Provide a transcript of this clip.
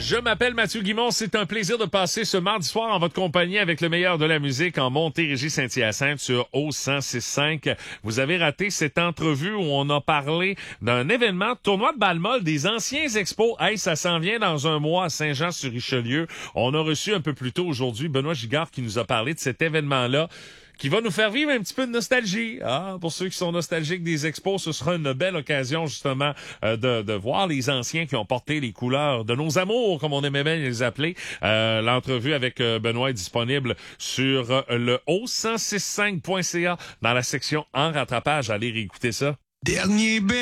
Je m'appelle Mathieu Guimond. C'est un plaisir de passer ce mardi soir en votre compagnie avec le meilleur de la musique en Montérégie-Saint-Hyacinthe sur O106.5. Vous avez raté cette entrevue où on a parlé d'un événement, tournoi de balle molle des anciens expos. Hey, ça s'en vient dans un mois à Saint-Jean-sur-Richelieu. On a reçu un peu plus tôt aujourd'hui Benoît Gigard qui nous a parlé de cet événement-là, qui va nous faire vivre un petit peu de nostalgie. Pour ceux qui sont nostalgiques des expos, ce sera une belle occasion justement de voir les anciens qui ont porté les couleurs de nos amours, comme on aimait bien les appeler. L'entrevue avec Benoît est disponible sur le o1065.ca dans la section En rattrapage. Allez réécouter ça. Dernier